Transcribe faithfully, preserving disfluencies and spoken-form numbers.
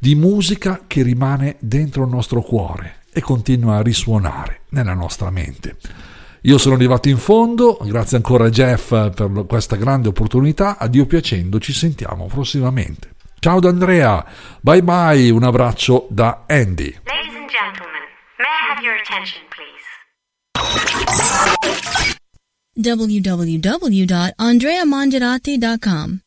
di musica che rimane dentro il nostro cuore e continua a risuonare nella nostra mente. Io sono arrivato in fondo, grazie ancora a Jeff per questa grande opportunità. A Dio piacendo ci sentiamo prossimamente. Ciao da Andrea, bye bye, un abbraccio da Andy. Ladies and gentlemen, may I have your attention please? w w w dot andrea mangiarati dot com